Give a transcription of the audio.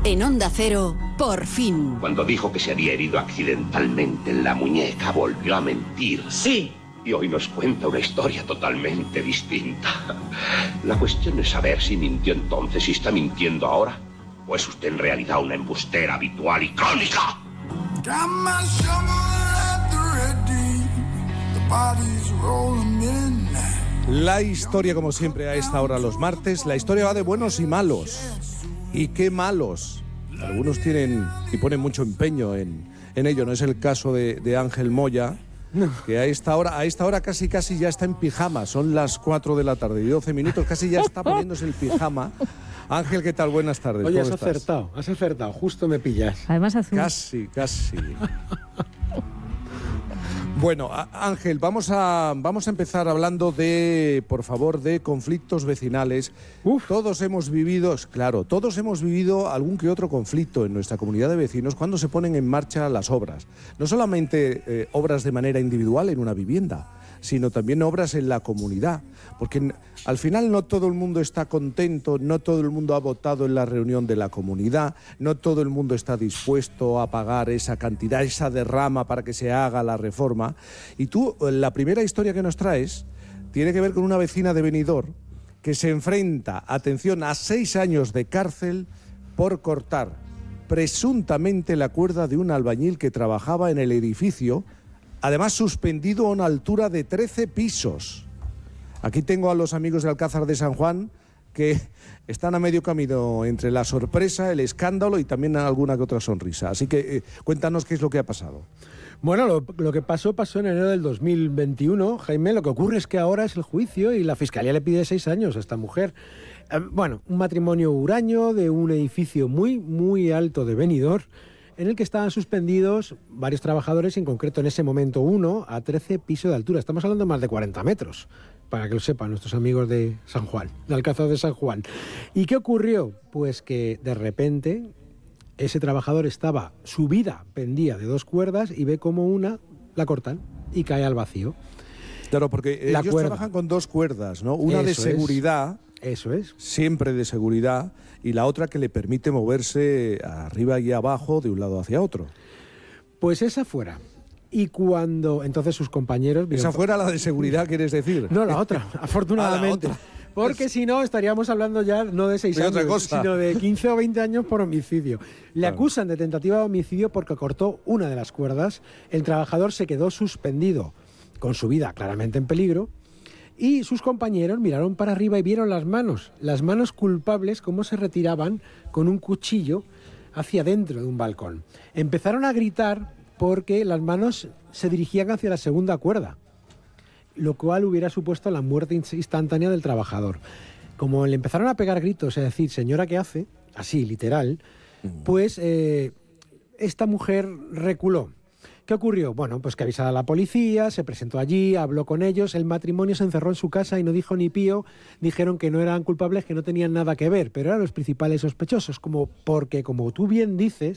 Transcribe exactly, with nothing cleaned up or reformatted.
En Onda Cero, por fin. Cuando dijo que se había herido accidentalmente en la muñeca, volvió a mentir. Sí. Y hoy nos cuenta una historia totalmente distinta. La cuestión es saber si mintió entonces y está mintiendo ahora, o es usted en realidad una embustera habitual y crónica. La historia, como siempre, a esta hora los martes, la historia va de buenos y malos. ¿Y qué malos? Algunos tienen y ponen mucho empeño en, en ello. No es el caso de, de Ángel Moya, que a esta hora, a esta hora casi casi ya está en pijama. Son las cuatro de la tarde y doce minutos, casi ya está poniéndose el pijama. Ángel, ¿qué tal? Buenas tardes. Oye, has ¿Cómo estás? acertado, has acertado, justo me pillas. Además azul. Casi, casi. Bueno, Ángel, vamos a, vamos a empezar hablando de, por favor, de conflictos vecinales. Uf. Todos hemos vivido, claro, todos hemos vivido algún que otro conflicto en nuestra comunidad de vecinos cuando se ponen en marcha las obras. No solamente eh, obras de manera individual en una vivienda, sino también obras en la comunidad. Porque al final no todo el mundo está contento, no todo el mundo ha votado en la reunión de la comunidad, no todo el mundo está dispuesto a pagar esa cantidad, esa derrama para que se haga la reforma. Y tú, la primera historia que nos traes tiene que ver con una vecina de Benidorm que se enfrenta, atención, a seis años de cárcel por cortar presuntamente la cuerda de un albañil que trabajaba en el edificio, además suspendido a una altura de trece pisos. Aquí tengo a los amigos de Alcázar de San Juan que están a medio camino entre la sorpresa, el escándalo y también alguna que otra sonrisa. Así que eh, cuéntanos qué es lo que ha pasado. Bueno, lo, lo que pasó, pasó en enero del dos mil veintiuno, Jaime. Lo que ocurre es que ahora es el juicio y la Fiscalía le pide seis años a esta mujer. Eh, bueno, un matrimonio huraño de un edificio muy, muy alto de Benidorm, en el que estaban suspendidos varios trabajadores, en concreto en ese momento uno, a trece pisos de altura. Estamos hablando de más de cuarenta metros, para que lo sepan nuestros amigos de San Juan, de Alcázar de San Juan. ¿Y qué ocurrió? Pues que de repente ese trabajador estaba, su vida pendía de dos cuerdas y ve como una la cortan y cae al vacío. Claro, porque la ellos cuerda. trabajan con dos cuerdas, ¿no? Una Eso de seguridad... Es. Eso es. Siempre de seguridad, y la otra que le permite moverse arriba y abajo de un lado hacia otro. Pues esa fuera. Y cuando entonces sus compañeros... Esa fuera la de seguridad, ¿quieres decir? No, la otra, afortunadamente. Ah, la otra. Porque si no, estaríamos hablando ya no de seis de años, otra cosa. sino de quince o veinte años por homicidio. Le Claro. acusan de tentativa de homicidio porque cortó una de las cuerdas. El trabajador se quedó suspendido, con su vida claramente en peligro. Y sus compañeros miraron para arriba y vieron las manos, las manos culpables, cómo se retiraban con un cuchillo hacia dentro de un balcón. Empezaron a gritar porque las manos se dirigían hacia la segunda cuerda, lo cual hubiera supuesto la muerte instantánea del trabajador. Como le empezaron a pegar gritos, es decir, señora, ¿qué hace? Así, literal, pues eh, esta mujer reculó. ¿Qué ocurrió? Bueno, pues que avisada a la policía, se presentó allí, habló con ellos, el matrimonio se encerró en su casa y no dijo ni pío, dijeron que no eran culpables, que no tenían nada que ver, pero eran los principales sospechosos, como porque, como tú bien dices,